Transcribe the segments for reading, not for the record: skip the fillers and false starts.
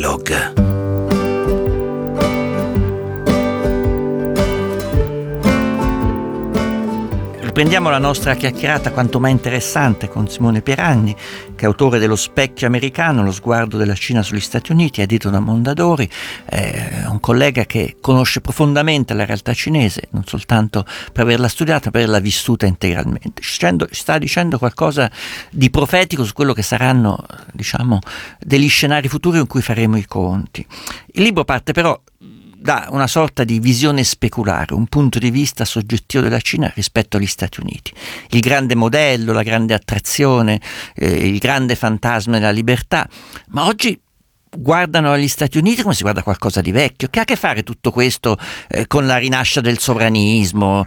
Dialogue. Riprendiamo la nostra chiacchierata quanto mai interessante con Simone Pieranni, che è autore dello Specchio americano, lo sguardo della Cina sugli Stati Uniti, edito da Mondadori, un collega che conosce profondamente la realtà cinese, non soltanto per averla studiata, ma per averla vissuta integralmente. Sta dicendo qualcosa di profetico su quello che saranno, diciamo, degli scenari futuri in cui faremo i conti. Il libro parte però da una sorta di visione speculare, un punto di vista soggettivo della Cina rispetto agli Stati Uniti. Il grande modello, la grande attrazione, il grande fantasma della libertà, ma oggi guardano agli Stati Uniti come si guarda qualcosa di vecchio. Che ha a che fare tutto questo con la rinascita del sovranismo,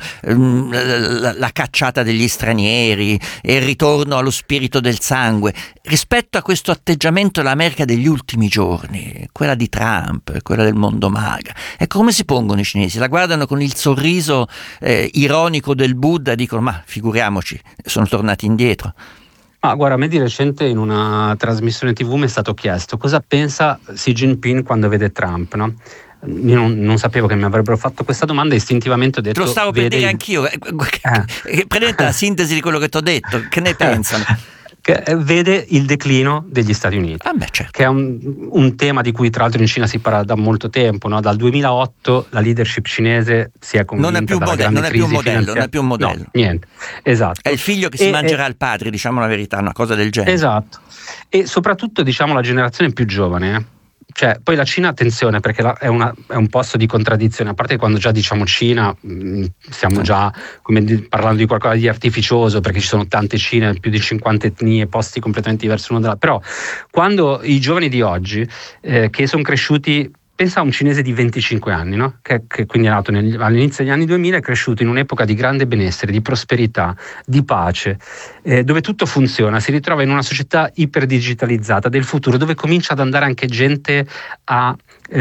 la cacciata degli stranieri e il ritorno allo spirito del sangue rispetto a questo atteggiamento dell'America degli ultimi giorni, quella di Trump, quella del mondo MAGA? Ecco, come si pongono i cinesi? La guardano con il sorriso ironico del Buddha e dicono: ma figuriamoci, sono tornati indietro. Ah, guarda, a me di recente in una trasmissione TV mi è stato chiesto cosa pensa Xi Jinping quando vede Trump, no? Io non sapevo che mi avrebbero fatto questa domanda e istintivamente ho detto: te lo stavo per dire anch'io. Prendete la sintesi di quello che ti ho detto, che ne pensano? Che vede il declino degli Stati Uniti, certo. Che è un tema di cui tra l'altro in Cina si parla da molto tempo, no? Dal 2008 la leadership cinese si è convinta non è più un modello. No, niente, esatto. È il figlio che si mangerà il padre, diciamo la verità, una cosa del genere. Esatto. E soprattutto, diciamo, la generazione più giovane, cioè, poi la Cina, attenzione, perché è un posto di contraddizione, a parte che quando già diciamo Cina stiamo già parlando di qualcosa di artificioso, perché ci sono tante Cine, più di 50 etnie, posti completamente diversi l'uno dall'altro. Però quando i giovani di oggi che sono cresciuti, pensa a un cinese di 25 anni, no? che quindi è nato all'inizio degli anni 2000, è cresciuto in un'epoca di grande benessere, di prosperità, di pace, dove tutto funziona, si ritrova in una società iperdigitalizzata del futuro, dove comincia ad andare anche gente a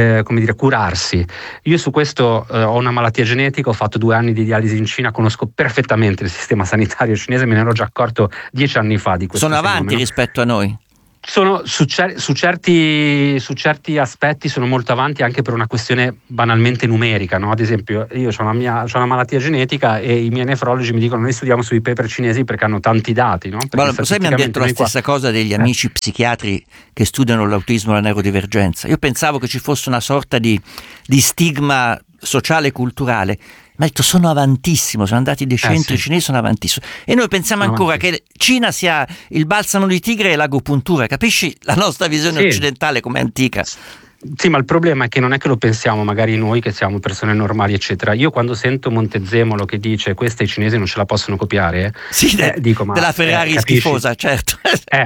curarsi. Io su questo ho una malattia genetica, ho fatto 2 anni di dialisi in Cina, conosco perfettamente il sistema sanitario cinese, me ne ero già accorto 10 anni fa di questo. Sono avanti rispetto a noi? Su certi aspetti sono molto avanti, anche per una questione banalmente numerica, no? Ad esempio, io ho una malattia genetica e i miei nefrologi mi dicono: noi studiamo sui paper cinesi perché hanno tanti dati, no? Sai, mi hanno detto la stessa cosa degli amici psichiatri che studiano l'autismo e la neurodivergenza. Io pensavo che ci fosse una sorta di stigma sociale e culturale. Ma detto, sono avantissimo, sono andati dei centri cinesi, sono avantissimo. E noi pensiamo ancora che Cina sia il balsamo di tigre e l'agopuntura. Capisci la nostra visione occidentale com'è antica? Sì, ma il problema è che non è che lo pensiamo magari noi che siamo persone normali eccetera. Io quando sento Montezemolo che dice: questa i cinesi non ce la possono copiare, dico: ma della Ferrari schifosa, certo.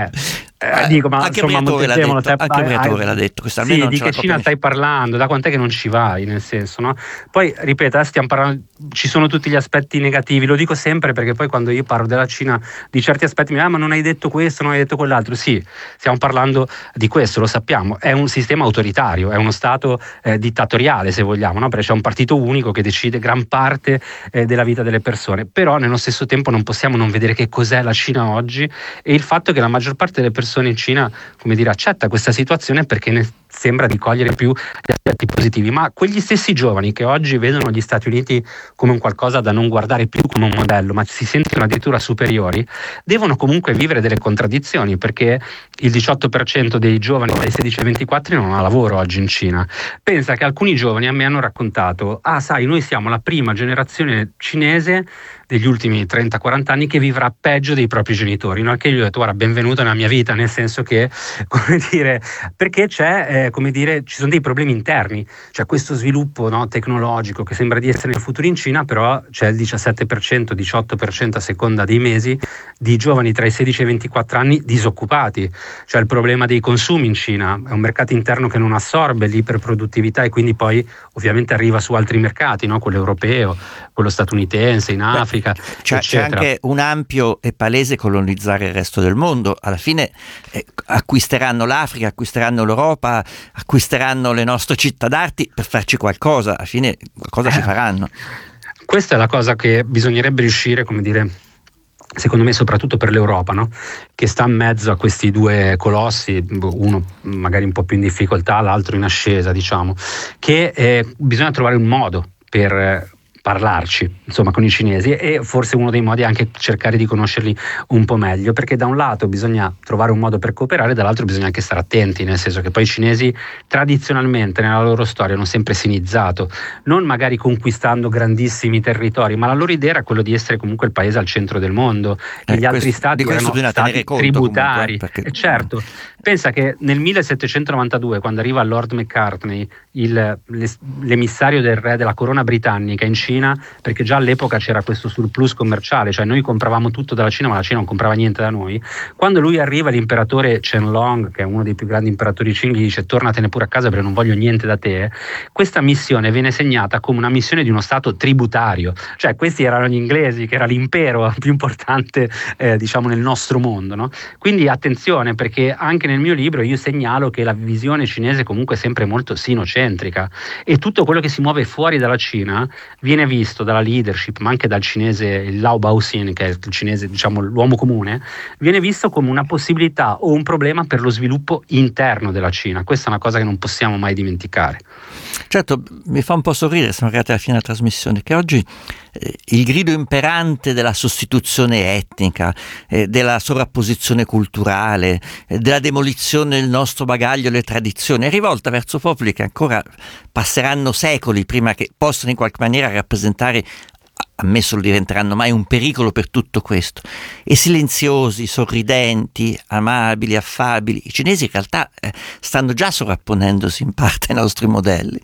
Dico, ma anche insomma, Briatore l'ha detto. Sì, di che Cina stai parlando? Da quant'è che non ci vai? Nel senso, no? Poi ripeto, stiamo parlando, ci sono tutti gli aspetti negativi, lo dico sempre perché poi quando io parlo della Cina di certi aspetti mi dicono: ma non hai detto questo, non hai detto quell'altro. Sì, stiamo parlando di questo, lo sappiamo, è un sistema autoritario, è uno stato dittatoriale, se vogliamo, no? Perché c'è un partito unico che decide gran parte della vita delle persone, però nello stesso tempo non possiamo non vedere che cos'è la Cina oggi e il fatto che la maggior parte delle persone in Cina, accetta questa situazione perché ne sembra di cogliere più gli aspetti positivi. Ma quegli stessi giovani che oggi vedono gli Stati Uniti come un qualcosa da non guardare più come un modello, ma si sentono addirittura superiori, devono comunque vivere delle contraddizioni, perché il 18% dei giovani dai 16 ai 24 non ha lavoro oggi in Cina. Pensa che alcuni giovani a me hanno raccontato: sai, noi siamo la prima generazione cinese degli ultimi 30-40 anni che vivrà peggio dei propri genitori, no? Che io ho detto: guarda, benvenuto nella mia vita, nel senso che, perché c'è, ci sono dei problemi interni, c'è questo sviluppo, no, tecnologico che sembra di essere nel futuro in Cina, però c'è il 17%, 18% a seconda dei mesi di giovani tra i 16 e i 24 anni disoccupati. C'è il problema dei consumi in Cina, è un mercato interno che non assorbe l'iperproduttività e quindi poi ovviamente arriva su altri mercati, no? Quello europeo, quello statunitense, in Africa. C'è anche un ampio e palese colonizzare il resto del mondo. Alla fine acquisteranno l'Africa, acquisteranno l'Europa, acquisteranno le nostre città d'arte per farci qualcosa. Alla fine qualcosa ci faranno. Questa è la cosa che bisognerebbe riuscire, secondo me soprattutto per l'Europa, no? Che sta in mezzo a questi due colossi, uno magari un po' più in difficoltà, l'altro in ascesa, diciamo, che bisogna trovare un modo per parlarci, insomma, con i cinesi, e forse uno dei modi è anche cercare di conoscerli un po' meglio, perché da un lato bisogna trovare un modo per cooperare, dall'altro bisogna anche stare attenti, nel senso che poi i cinesi tradizionalmente nella loro storia hanno sempre sinizzato, non magari conquistando grandissimi territori, ma la loro idea era quello di essere comunque il paese al centro del mondo, e gli altri stati erano stati tributari. Comunque, perché... certo, pensa che nel 1792, quando arriva Lord Macartney, l'emissario del re della corona britannica in Cina, perché già all'epoca c'era questo surplus commerciale, cioè noi compravamo tutto dalla Cina ma la Cina non comprava niente da noi. Quando lui arriva, l'imperatore Qianlong, che è uno dei più grandi imperatori Qing, gli dice tornatene pure a casa perché non voglio niente da te. Questa missione viene segnata come una missione di uno stato tributario, cioè questi erano gli inglesi, che era l'impero più importante diciamo nel nostro mondo, no? Quindi attenzione, perché anche nel mio libro io segnalo che la visione cinese comunque è sempre molto sinocentrica, e tutto quello che si muove fuori dalla Cina viene visto dalla leadership, ma anche dal cinese, il Lao Baoxin, che è il cinese, diciamo l'uomo comune, viene visto come una possibilità o un problema per lo sviluppo interno della Cina. Questa è una cosa che non possiamo mai dimenticare. Certo, mi fa un po' sorridere, siamo arrivati alla fine della trasmissione, che oggi il grido imperante della sostituzione etnica, della sovrapposizione culturale, della demolizione del nostro bagaglio e le tradizioni è rivolta verso popoli che ancora passeranno secoli prima che possano in qualche maniera rappresentare, ammesso non diventeranno mai, un pericolo per tutto questo. E silenziosi, sorridenti, amabili, affabili, i cinesi in realtà stanno già sovrapponendosi in parte ai nostri modelli.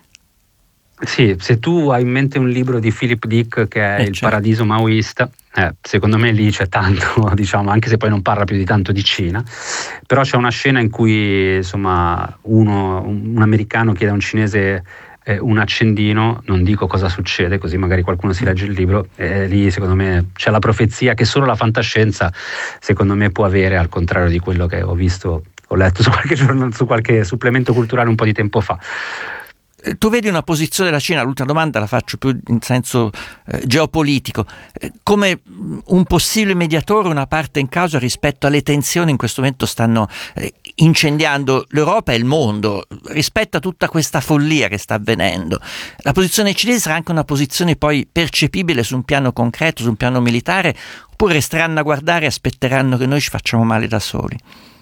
Sì, se tu hai in mente un libro di Philip Dick che è Il paradiso maoista, secondo me lì c'è tanto, diciamo, anche se poi non parla più di tanto di Cina, però c'è una scena in cui insomma un americano chiede a un cinese un accendino, non dico cosa succede, così magari qualcuno si legge il libro, lì secondo me c'è la profezia che solo la fantascienza secondo me può avere, al contrario di quello che ho letto su qualche supplemento culturale un po' di tempo fa. Tu vedi una posizione della Cina, l'ultima domanda la faccio più in senso geopolitico, come un possibile mediatore, una parte in causa rispetto alle tensioni in questo momento stanno incendiando l'Europa e il mondo, rispetto a tutta questa follia che sta avvenendo. La posizione cinese sarà anche una posizione poi percepibile su un piano concreto, su un piano militare, oppure resteranno a guardare e aspetteranno che noi ci facciamo male da soli?